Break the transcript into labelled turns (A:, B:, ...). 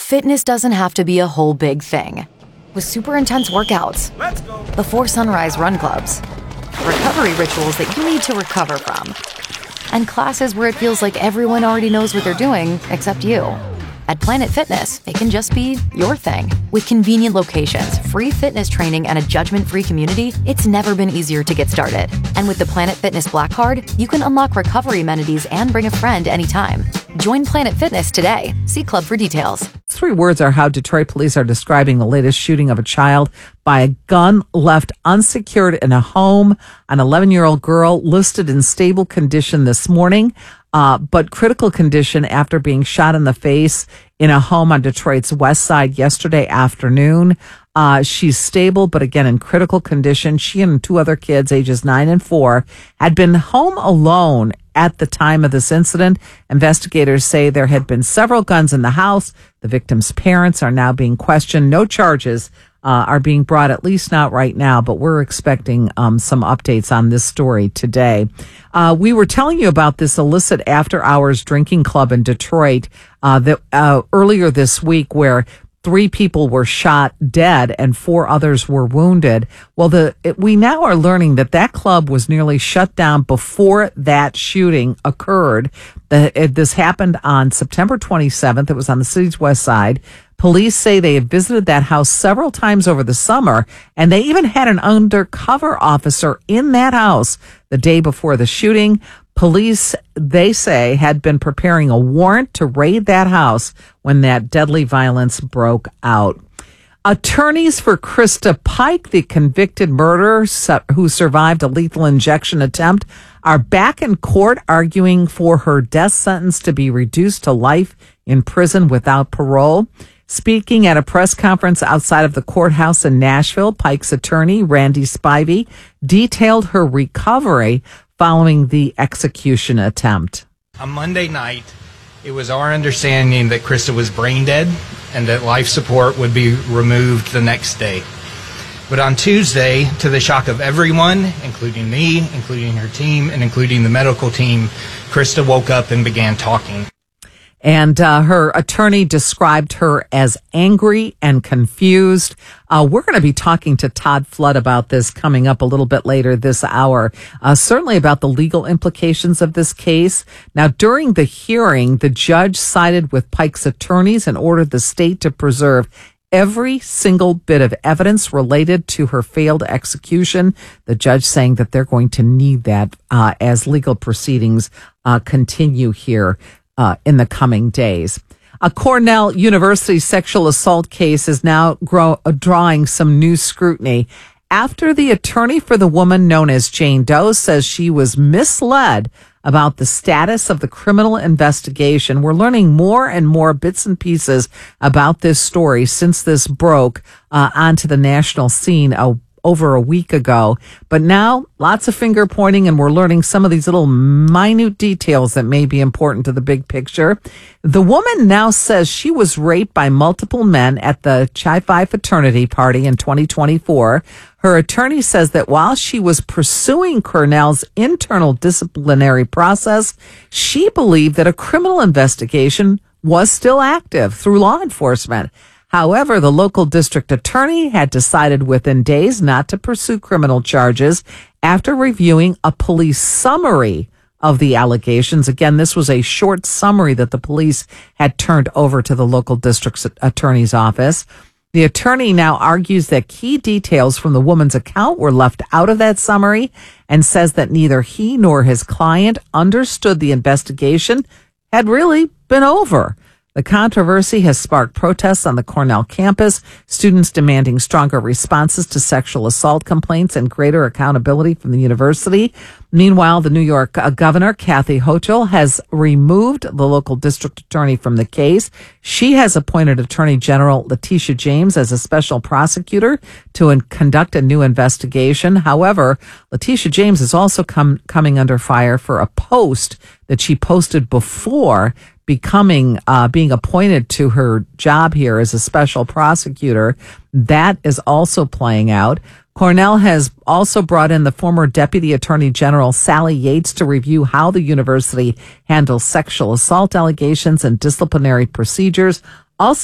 A: Fitness doesn't have to be a whole big thing. With super intense workouts, before sunrise run clubs, recovery rituals that you need to recover from, and classes where it feels like everyone already knows what they're doing except you. At Planet Fitness, it can just be your thing. With convenient locations, free fitness training, and a judgment-free community, it's never been easier to get started. And with the Planet Fitness Black Card, you can unlock recovery amenities and bring a friend anytime. Join Planet Fitness today. See Club for details.
B: 3 words are how Detroit police are describing the latest shooting of a child by a gun left unsecured in a home. An 11-year-old girl listed in stable condition this morning, but critical condition after being shot in the face in a home on Detroit's west side yesterday afternoon. She's stable, but again in critical condition. She and 2 other kids, ages 9 and 4, had been home alone at the time of this incident. Investigators say there had been several guns in the house. The victim's parents are now being questioned. No charges are being brought, at least not right now, but we're expecting some updates on this story today. We were telling you about this illicit after-hours drinking club in Detroit earlier this week, where 3 people were shot dead and 4 others were wounded. Well, we now are learning that club was nearly shut down before that shooting occurred. This happened on September 27th. It was on the city's west side. Police say they had visited that house several times over the summer, and they even had an undercover officer in that house the day before the shooting. Police, they say, had been preparing a warrant to raid that house when that deadly violence broke out. Attorneys for Krista Pike, the convicted murderer who survived a lethal injection attempt, are back in court arguing for her death sentence to be reduced to life in prison without parole. Speaking at a press conference outside of the courthouse in Nashville, Pike's attorney, Randy Spivey, detailed her recovery following the execution attempt.
C: On Monday night, it was our understanding that Krista was brain dead and that life support would be removed the next day. But on Tuesday, to the shock of everyone, including me, including her team, and including the medical team, Krista woke up and began talking.
B: And her attorney described her as angry and confused. We're going to be talking to Todd Flood about this coming up a little bit later this hour, certainly about the legal implications of this case. Now, during the hearing, the judge sided with Pike's attorneys and ordered the state to preserve every single bit of evidence related to her failed execution. The judge saying that they're going to need that as legal proceedings continue here in the coming days. A Cornell University sexual assault case is now drawing some new scrutiny after the attorney for the woman known as Jane Doe says she was misled about the status of the criminal investigation. We're learning more and more bits and pieces about this story since this broke onto the national scene over a week ago. But now lots of finger pointing, and we're learning some of these little minute details that may be important to the big picture. The woman now says she was raped by multiple men at the Chi Phi fraternity party in 2024. Her attorney says that while she was pursuing Cornell's internal disciplinary process, she believed that a criminal investigation was still active through law enforcement. However, the local district attorney had decided within days not to pursue criminal charges after reviewing a police summary of the allegations. Again, this was a short summary that the police had turned over to the local district attorney's office. The attorney now argues that key details from the woman's account were left out of that summary and says that neither he nor his client understood the investigation had really been over. The controversy has sparked protests on the Cornell campus, students demanding stronger responses to sexual assault complaints and greater accountability from the university. Meanwhile, the New York governor, Kathy Hochul, has removed the local district attorney from the case. She has appointed Attorney General Letitia James as a special prosecutor to conduct a new investigation. However, Letitia James is also coming under fire for a post that she posted before being appointed to her job here as a special prosecutor. That is also playing out. Cornell has also brought in the former Deputy Attorney General Sally Yates to review how the university handles sexual assault allegations and disciplinary procedures. Also